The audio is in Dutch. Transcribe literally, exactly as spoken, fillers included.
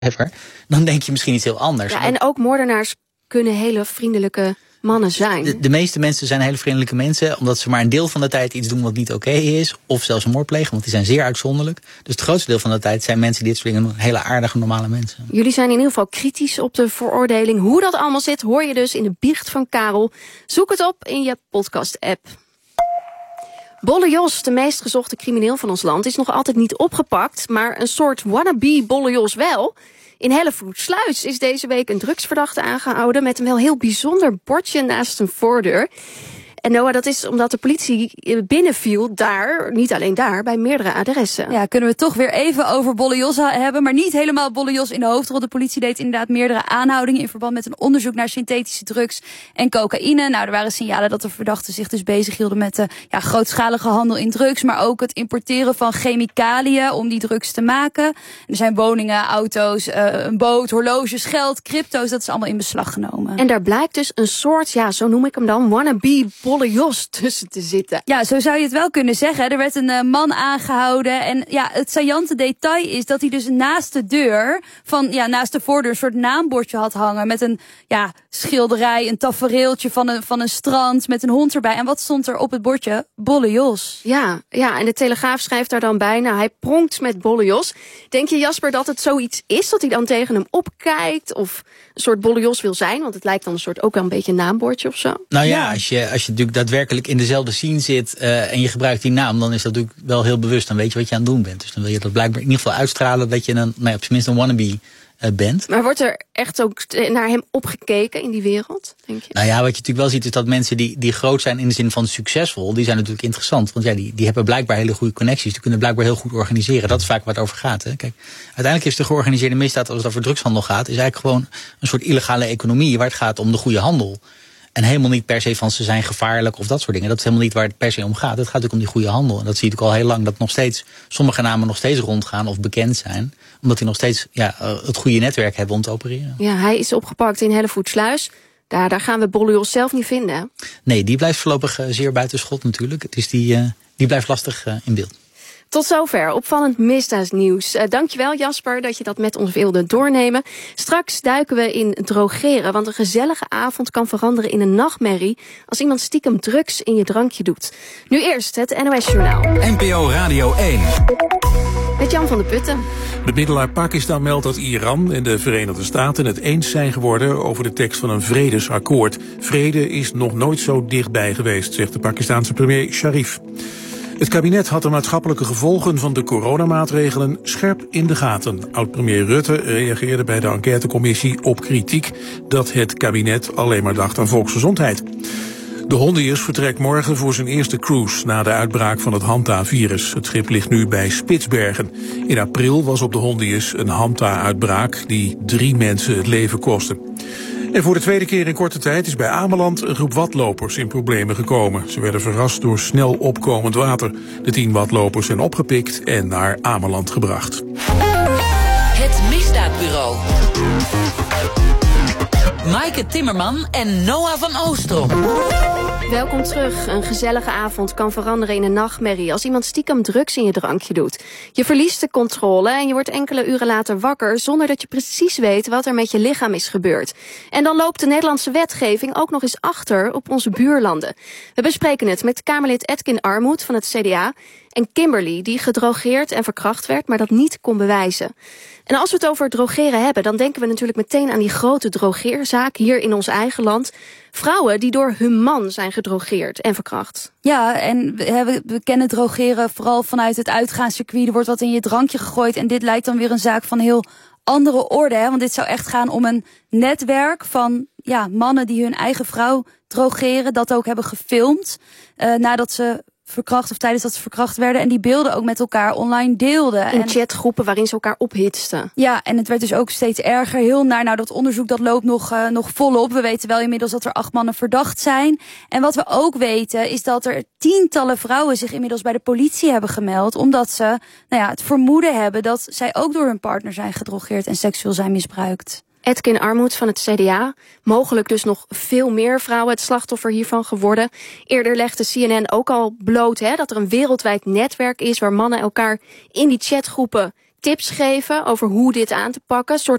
dan denk je misschien iets heel anders. Ja, en ook moordenaars kunnen hele vriendelijke mannen zijn. De, de meeste mensen zijn hele vriendelijke mensen, omdat ze maar een deel van de tijd iets doen wat niet oké is, of zelfs een moord plegen, want die zijn zeer uitzonderlijk. Dus het grootste deel van de tijd zijn mensen die dit soort dingen doen hele aardige, normale mensen. Jullie zijn in ieder geval kritisch op de veroordeling. Hoe dat allemaal zit, hoor je dus in de biecht van Karel. Zoek het op in je podcast-app. Bolle Jos, de meest gezochte crimineel van ons land, is nog altijd niet opgepakt, maar een soort wannabe Bolle Jos wel. In Hellevoetsluis is deze week een drugsverdachte aangehouden met een wel heel bijzonder bordje naast zijn voordeur. En Noah, dat is omdat de politie binnenviel daar, niet alleen daar, bij meerdere adressen. Ja, kunnen we toch weer even over Bolle Jos hebben, maar niet helemaal Bolle Jos in de hoofdrol. De politie deed inderdaad meerdere aanhoudingen in verband met een onderzoek naar synthetische drugs en cocaïne. Nou, er waren signalen dat de verdachten zich dus bezighielden met de ja, grootschalige handel in drugs, maar ook het importeren van chemicaliën om die drugs te maken. Er zijn woningen, auto's, uh, een boot, horloges, geld, crypto's, dat is allemaal in beslag genomen. En daar blijkt dus een soort, ja, zo noem ik hem dan, wannabe Bolle Jos tussen te zitten. Ja, zo zou je het wel kunnen zeggen. Er werd een uh, man aangehouden. En ja, het saillante detail is dat hij dus naast de deur, van ja, naast de voordeur, een soort naambordje had hangen. Met een ja, schilderij, een tafereeltje van een, van een strand met een hond erbij. En wat stond er op het bordje? Bolle Jos. Ja, ja, en de Telegraaf schrijft daar dan bij, nou, hij pronkt met Bolle Jos. Denk je, Jasper, dat het zoiets is, dat hij dan tegen hem opkijkt? Of een soort Bolle Jos wil zijn? Want het lijkt dan een soort ook wel een beetje een naambordje of zo. Nou ja, ja. als je, als je natuurlijk daadwerkelijk in dezelfde scene zit uh, en je gebruikt die naam, dan is dat natuurlijk wel heel bewust. Dan weet je wat je aan het doen bent. Dus dan wil je dat blijkbaar in ieder geval uitstralen dat je een, nou ja, op zijn minst een wannabe uh, bent. Maar wordt er echt ook naar hem opgekeken in die wereld, denk je? Nou ja, wat je natuurlijk wel ziet is dat mensen die, die groot zijn in de zin van succesvol, die zijn natuurlijk interessant. Want ja, die, die hebben blijkbaar hele goede connecties. Die kunnen blijkbaar heel goed organiseren. Dat is vaak waar het over gaat. Hè. Kijk, uiteindelijk is de georganiseerde misdaad, als het over drugshandel gaat, is eigenlijk gewoon een soort illegale economie waar het gaat om de goede handel. En helemaal niet per se van ze zijn gevaarlijk of dat soort dingen. Dat is helemaal niet waar het per se om gaat. Het gaat natuurlijk om die goede handel. En dat zie je natuurlijk al heel lang. Dat nog steeds sommige namen nog steeds rondgaan of bekend zijn. Omdat die nog steeds ja, het goede netwerk hebben om te opereren. Ja, hij is opgepakt in Hellevoetsluis. Daar, daar gaan we Bolle Jos zelf niet vinden. Hè? Nee, die blijft voorlopig uh, zeer buiten schot natuurlijk. Dus die, uh, die blijft lastig uh, in beeld. Tot zover opvallend misdaadnieuws. Uh, dankjewel Jasper dat je dat met ons wilde doornemen. Straks duiken we in drogeren, want een gezellige avond kan veranderen in een nachtmerrie als iemand stiekem drugs in je drankje doet. Nu eerst het N O S-journaal. N P O Radio één. Met Jan van der Putten. Bemiddelaar Pakistan meldt dat Iran en de Verenigde Staten het eens zijn geworden over de tekst van een vredesakkoord. Vrede is nog nooit zo dichtbij geweest, zegt de Pakistanse premier Sharif. Het kabinet had de maatschappelijke gevolgen van de coronamaatregelen scherp in de gaten. Oud-premier Rutte reageerde bij de enquêtecommissie op kritiek dat het kabinet alleen maar dacht aan volksgezondheid. De Hondius vertrekt morgen voor zijn eerste cruise na de uitbraak van het Hanta-virus. Het schip ligt nu bij Spitsbergen. In april was op de Hondius een Hanta-uitbraak die drie mensen het leven kostte. En voor de tweede keer in korte tijd is bij Ameland een groep watlopers in problemen gekomen. Ze werden verrast door snel opkomend water. De tien watlopers zijn opgepikt en naar Ameland gebracht. Het Misdaadbureau. Maaike Timmerman en Noah van Oostrom. Welkom terug. Een gezellige avond kan veranderen in een nachtmerrie als iemand stiekem drugs in je drankje doet. Je verliest de controle en je wordt enkele uren later wakker zonder dat je precies weet wat er met je lichaam is gebeurd. En dan loopt de Nederlandse wetgeving ook nog eens achter op onze buurlanden. We bespreken het met Kamerlid Etkin Armoed van het C D A en Kimberly, die gedrogeerd en verkracht werd, maar dat niet kon bewijzen. En als we het over drogeren hebben, dan denken we natuurlijk meteen aan die grote drogeerzaak hier in ons eigen land. Vrouwen die door hun man zijn gedrogeerd en verkracht. Ja, en we, we kennen drogeren vooral vanuit het uitgaanscircuit. Er wordt wat in je drankje gegooid en dit lijkt dan weer een zaak van heel andere orde. Hè? Want dit zou echt gaan om een netwerk van ja, mannen die hun eigen vrouw drogeren. Dat ook hebben gefilmd uh, nadat ze verkracht of tijdens dat ze verkracht werden. En die beelden ook met elkaar online deelden. In en chatgroepen waarin ze elkaar ophitsten. Ja, en het werd dus ook steeds erger. Heel naar, nou dat onderzoek dat loopt nog, uh, nog volop. We weten wel inmiddels dat er acht mannen verdacht zijn. En wat we ook weten is dat er tientallen vrouwen zich inmiddels bij de politie hebben gemeld. Omdat ze nou ja, het vermoeden hebben dat zij ook door hun partner zijn gedrogeerd en seksueel zijn misbruikt. Etkin Armoed van het C D A. Mogelijk dus nog veel meer vrouwen het slachtoffer hiervan geworden. Eerder legde C N N ook al bloot hè, dat er een wereldwijd netwerk is waar mannen elkaar in die chatgroepen tips geven over hoe dit aan te pakken. Een soort